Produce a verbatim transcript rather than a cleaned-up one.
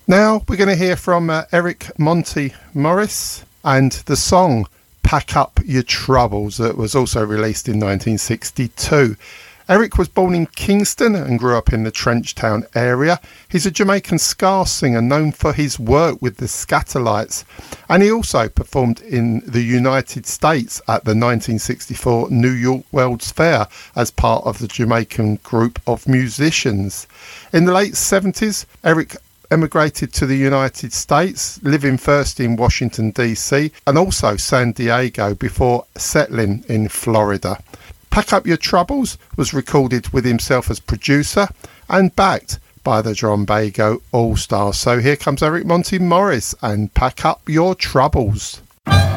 Now we're going to hear from uh, Eric Monty Morris and the song Pack Up Your Troubles that was also released in nineteen sixty-two. Eric was born in Kingston and grew up in the Trenchtown area. He's a Jamaican ska singer known for his work with the Scatterlights, and he also performed in the United States at the nineteen sixty-four New York World's Fair as part of the Jamaican group of musicians. In the late seventies, Eric emigrated to the United States, living first in Washington D C and also San Diego before settling in Florida. Pack Up Your Troubles was recorded with himself as producer and backed by the John Bago All Stars. So here comes Eric Monty Morris and Pack Up Your Troubles.